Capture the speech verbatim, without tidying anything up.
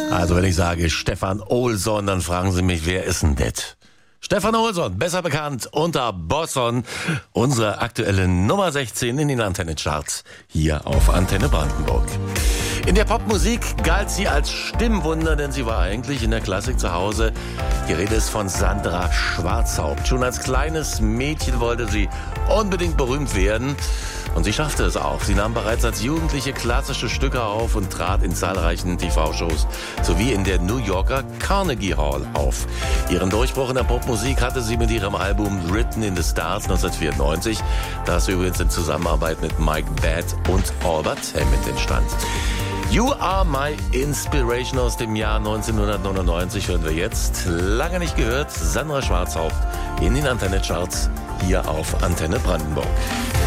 Also wenn ich sage Stefan Olsson, dann fragen Sie mich, wer ist denn das? Stefan Olsson, besser bekannt unter Bosson, unsere aktuelle Nummer sechzehn in den Antenne-Charts hier auf Antenne Brandenburg. In der Popmusik galt sie als Stimmwunder, denn sie war eigentlich in der Klassik zu Hause. Die Rede ist von Sandra Schwarzhaupt. Schon als kleines Mädchen wollte sie unbedingt berühmt werden. Und sie schaffte es auch. Sie nahm bereits als Jugendliche klassische Stücke auf und trat in zahlreichen T V-Shows sowie in der New Yorker Carnegie Hall auf. Ihren Durchbruch in der Popmusik hatte sie mit ihrem Album Written in the Stars neunzehnhundertvierundneunzig, das übrigens in Zusammenarbeit mit Mike Batt und Albert Hammond entstand. You Are My Inspiration aus dem Jahr neunzehnhundertneunundneunzig hören wir jetzt. Lange nicht gehört, Sandra Schwarzhaupt in den Antenne-Charts hier auf Antenne Brandenburg.